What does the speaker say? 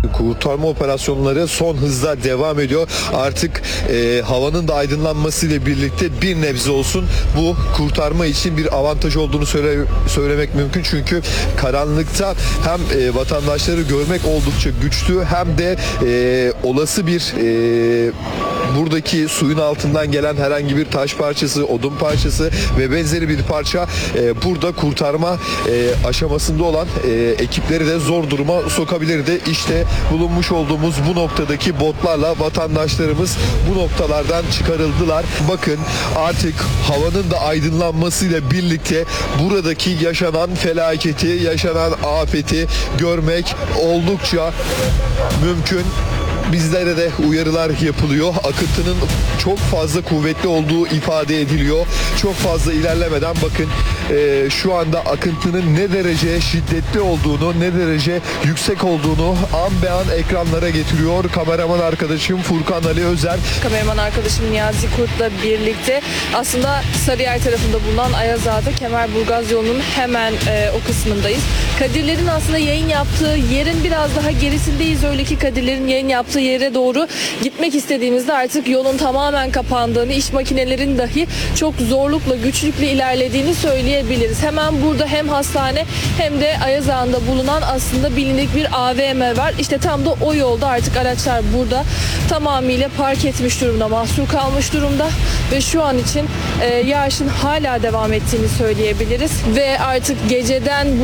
Kurtarma operasyonları son hızla devam ediyor. Artık havanın da aydınlanmasıyla birlikte bir nebze olsun bu kurtarma için bir avantaj olduğunu söylemek mümkün. Çünkü karanlıkta hem vatandaşları görmek oldukça güçlü hem de olası bir buradaki suyun altından gelen herhangi bir taş parçası, odun parçası ve benzeri bir parça burada kurtarma aşamasında olan ekipleri de zor duruma sokabilirdi. İşte bulunmuş olduğumuz bu noktadaki botlarla vatandaşlarımız bu noktalardan çıkarıldılar. Bakın artık havanın da aydınlanmasıyla birlikte buradaki yaşanan felaketi, yaşanan afeti görmek oldukça mümkün. Bizlere de uyarılar yapılıyor. Akıntının çok fazla kuvvetli olduğu ifade ediliyor. Çok fazla ilerlemeden bakın şu anda akıntının ne derece şiddetli olduğunu, ne derece yüksek olduğunu an be an ekranlara getiriyor kameraman arkadaşım Furkan Ali Özer. Kameraman arkadaşım Niyazi Kurt'la birlikte aslında Sarıyer tarafında bulunan Ayazağa'da Kemerburgaz yolunun hemen o kısmındayız. Kadirler'in aslında yayın yaptığı yerin biraz daha gerisindeyiz. Öyle ki Kadirler'in yayın yaptığı yere doğru gitmek istediğimizde artık yolun tamamen kapandığını, iş makinelerin dahi çok zorlukla, güçlükle ilerlediğini söyleyebiliriz. Hemen burada hem hastane hem de Ayazağa'nda bulunan aslında bilindik bir AVM var. İşte tam da o yolda artık araçlar burada tamamıyla park etmiş durumda, mahsur kalmış durumda ve şu an için yağışın hala devam ettiğini söyleyebiliriz ve artık geceden